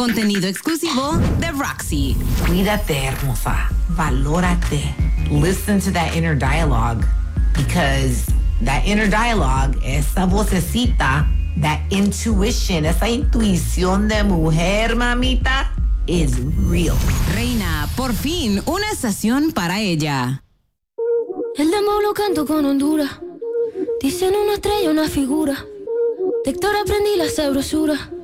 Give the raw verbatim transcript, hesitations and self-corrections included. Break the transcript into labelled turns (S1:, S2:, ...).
S1: Contenido exclusivo de Roxy.
S2: Cuídate, hermosa. Valórate. Listen to that inner dialogue, because that inner dialogue, esa vocecita, that intuition, esa intuición de mujer, mamita, is real.
S1: Reina, por fin, una estación para ella.
S3: El demo lo canto con Honduras. Dicen una estrella, una figura. De Héctor aprendí la sabrosura.